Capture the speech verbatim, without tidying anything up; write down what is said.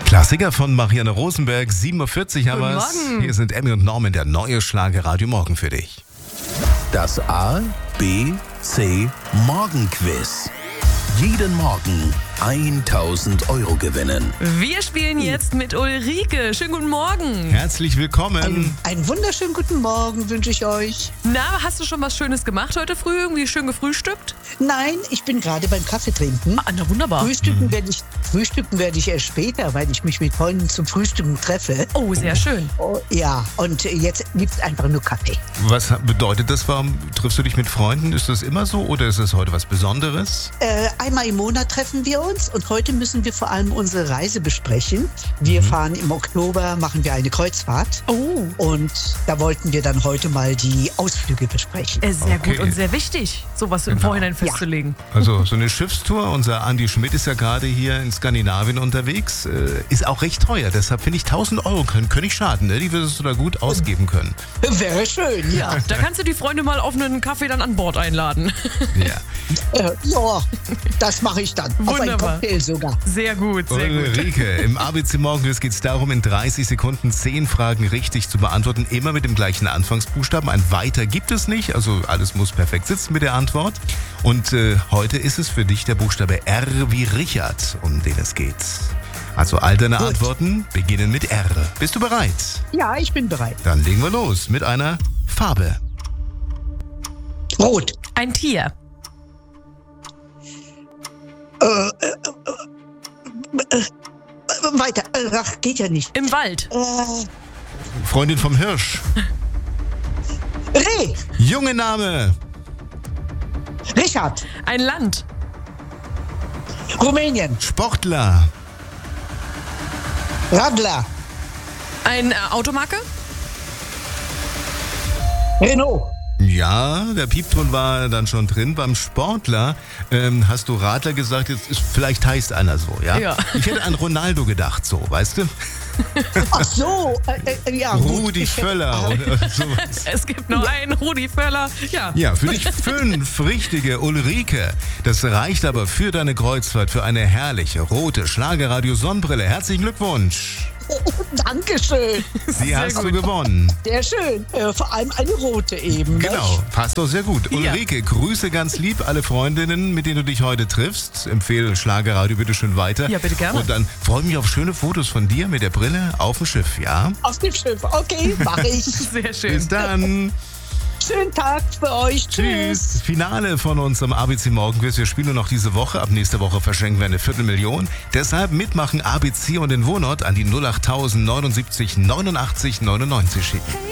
Klassiker von Marianne Rosenberg, sieben Uhr vierzig haben Guten wir's. Morgen. Hier sind Emmy und Norman, der neue Schlagerradio Morgen für dich. Das A, B, C Morgenquiz. Jeden Morgen tausend Euro gewinnen. Wir spielen jetzt mit Ulrike. Schönen guten Morgen. Herzlich willkommen. Einen, einen wunderschönen guten Morgen wünsche ich euch. Na, hast du schon was Schönes gemacht heute früh? Irgendwie schön gefrühstückt? Nein, ich bin gerade beim Kaffee trinken. Ah, na wunderbar. Frühstücken werde ich, frühstücken werde ich erst später, weil ich mich mit Freunden zum Frühstücken treffe. Oh, sehr schön. Oh, ja, und jetzt gibt es einfach nur Kaffee. Was bedeutet das? Warum triffst du dich mit Freunden? Ist das immer so oder ist das heute was Besonderes? Äh, einmal im Monat treffen wir uns und heute müssen wir vor allem unsere Reise besprechen. Wir mhm. fahren im Oktober, machen wir eine Kreuzfahrt. Oh. Und da wollten wir dann heute mal die Ausflüge besprechen. Äh, sehr Okay. gut und sehr wichtig, sowas im Genau. Vorhinein festzulegen. Also so eine Schiffstour, unser Andi Schmidt ist ja gerade hier in Skandinavien unterwegs, äh, ist auch recht teuer. Deshalb finde ich tausend Euro können, können nicht schaden, ne? Die würdest du da gut ausgeben können. Wäre schön, ja. Da kannst du die Freunde mal auf einen Kaffee dann an Bord einladen. Ja. Äh, ja, das mache ich dann. Auf einen Wunderbar. Cocktail sogar. Sehr gut, sehr gut. Ulrike, im A B C Morgenquiz geht es darum, in dreißig Sekunden zehn Fragen richtig zu beantworten, immer mit dem gleichen Anfangsbuchstaben. Ein weiter gibt es nicht, also alles muss perfekt sitzen mit der Antwort. Und äh, heute ist es für dich der Buchstabe R wie Richard, um den es geht. Also all deine Gut. Antworten beginnen mit R. Bist du bereit? Ja, ich bin bereit. Dann legen wir los mit einer Farbe. Rot. Ein Tier. Äh, äh, äh, äh, weiter. Äh, ach, geht ja nicht. Im Wald. Äh, Freundin vom Hirsch. Reh. Junge Name. Richard. Ein Land. Rumänien. Sportler. Radler. Eine äh, Automarke. Renault. Ja, der Piepton war dann schon drin. Beim Sportler ähm, hast du Radler gesagt, jetzt ist, vielleicht heißt einer so, ja? Ja. Ich hätte an Ronaldo gedacht, so, weißt du? Ach so. Äh, äh, ja, gut. Rudi Ich- Völler oder sowas. Es gibt noch einen Rudi Völler. Ja. Ja, für dich fünf richtige, Ulrike. Das reicht aber für deine Kreuzfahrt für eine herrliche rote Schlagerradio-Sonnenbrille. Herzlichen Glückwunsch. Dankeschön. Sie Sehr hast gut. du gewonnen. Sehr schön. Äh, vor allem eine rote eben. Genau, passt doch sehr gut. Ja. Ulrike, grüße ganz lieb alle Freundinnen, mit denen du dich heute triffst. Empfehle Schlagerradio bitte schön weiter. Ja, bitte gerne. Und dann freue ich mich auf schöne Fotos von dir mit der Brille auf dem Schiff, ja? Auf dem Schiff. Okay, mache ich. Sehr schön. Bis dann. Schönen Tag für euch. Tschüss. Tschüss. Finale von unserem A B C Morgenquiz. Wir spielen nur noch diese Woche. Ab nächster Woche verschenken wir eine Viertelmillion. Deshalb mitmachen A B C und den Wohnort an die null acht null null neunundsiebzig neunundachtzig neunundneunzig schicken.